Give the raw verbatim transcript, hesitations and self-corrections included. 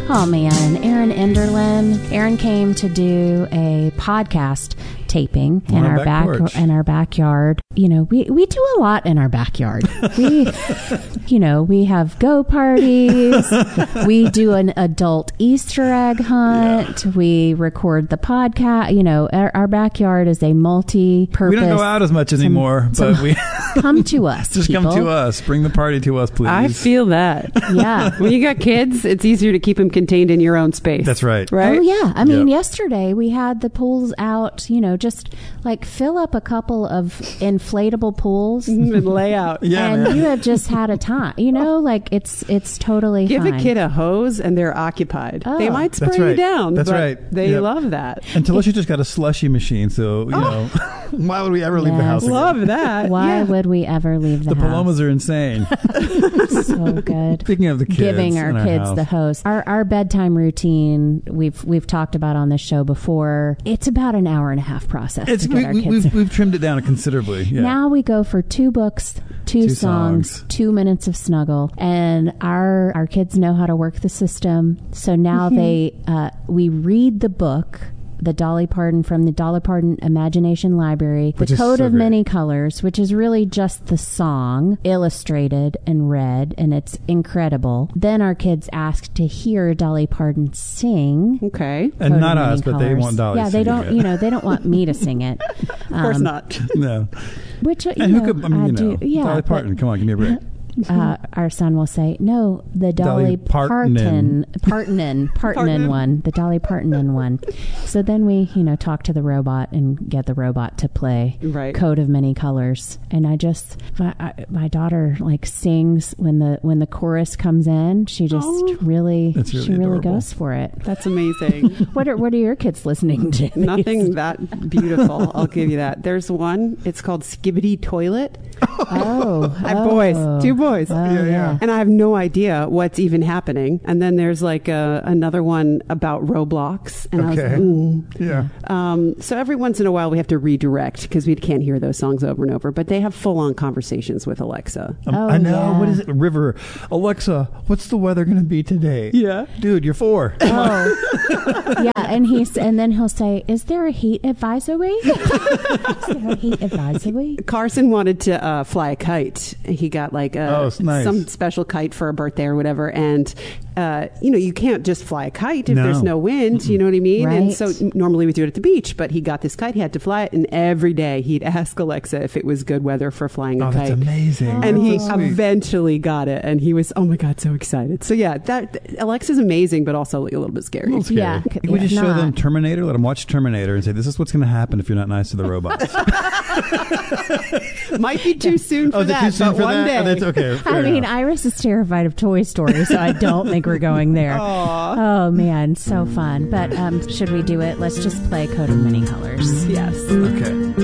Oh man, Aaron Enderlin. Aaron came to do a podcast taping in our, our back, back in our backyard. You know, we, we do a lot in our backyard. We, you know, we have go parties. We do an adult Easter egg hunt. Yeah. We record the podcast. You know, our, our backyard is a multi-purpose. We don't go out as much anymore, some, but we come to us. Just people. come to us. Bring the party to us, please. I feel that. Yeah. When you got kids, it's easier to keep them contained in your own space. That's right. Right? Oh yeah. I mean, yep. yesterday we had the pools out. You know, just like fill up a couple of inflatable pools and lay out. Yeah, and man. you have just had a time. You know, like it's it's totally Give fine. a kid a hose and they're occupied. Oh. They might spray That's right. you down. That's but right. They Yep. love that. Until you just got a slushy machine, so you know, why would we ever leave the Yes. house? Again? Love that. Why yeah. would we ever leave the, The house? Palomas are insane. So good. Speaking of the kids, Giving our in our kids house. the hose. Our our bedtime routine we've we've talked about on this show before. It's about an hour and a half process It's, to get we, our we, kids. we've, we've trimmed it down considerably. Yeah. Now we go for two books, two, Two songs, songs. two minutes of snuggle, and our our kids know how to work the system. So now Mm-hmm. they uh, we read the book. The Dolly Parton from the Dolly Parton Imagination Library, Which The is Code so of great. Many Colors, which is really just the song illustrated and read, and it's incredible. Then our kids ask to hear Dolly Parton sing. Okay. and Code not of Many us, but they Colors. want Dolly. Yeah, they singing don't. it. You know, they don't want me to sing it. Of course Um, not. No. Which you And who know, could? I mean, I you know, do. Yeah, Dolly but- Parton. Come on, give me a break. uh, our son will say, no, the Dolly, Dolly Partonin. Partonin, Partonin, Partonin Partonin. one, the Dolly Partonin one. So then we, you know, talk to the robot and get the robot to play Right. Code of Many Colors. And I just, my, I, my daughter like sings when the when the chorus comes in. She just Oh. really, That's really she really adorable. goes for it. That's amazing. What are what are your kids listening to? Nothing that beautiful. I'll give you that. There's one. It's called Skibbity Toilet. Oh, I have oh. boys, two boys. Oh, Yeah, yeah. And I have no idea what's even happening. And then there's like a, another one about Roblox. And Okay. I was, mm. Yeah. Um, so every once in a while we have to redirect because we can't hear those songs over and over. But they have full-on conversations with Alexa. Um, Oh, I know. yeah. What is it? River. Alexa, what's the weather going to be today? Yeah. Dude, you're four. Oh, yeah, and he's and then he'll say, "Is there a heat advisory? Is there a heat advisory?" Carson wanted to uh, fly a kite. He got like a, Oh, it's nice. some special kite for a birthday or whatever. And, uh, you know, you can't just fly a kite if No. there's no wind. You know what I mean? And Right. so n- normally we do it at the beach, but he got this kite. He had to fly it. And every day he'd ask Alexa if it was good weather for flying a Oh, kite. that's amazing. And he That's so sweet. eventually got it. And he was, oh my God, so excited. So yeah, that Alexa's amazing, but also like a little bit A scary. little scary. Yeah, Can we it's just show not. them Terminator? Let them watch Terminator and say, "This is what's going to happen if you're not nice to the robots." Might be too soon for oh, is it that, too soon but for one that? day. Oh, that's okay. I Fair mean, enough. Iris is terrified of Toy Story, so I don't think we're going there. Aw. Oh man, so fun! But um, should we do it? Let's just play Code of Many Colors. Yes. Okay.